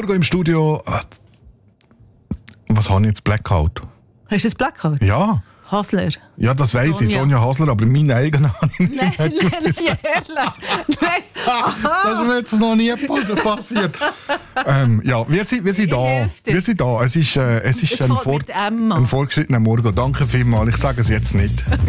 Morgen im Studio. Was habe ich jetzt? Blackout? Hast du ein Blackout? Ja. Hasler. Ja, das weiss ich, Sonja Hasler, aber meinen eigenen habe ich nicht. Nein. Das ist mir jetzt noch nie passiert. Ja, wir sind da. Wir sind da. Es ist ein, mit Emma. ein vorgeschrittener Morgen. Danke vielmals. Ich sage es jetzt nicht.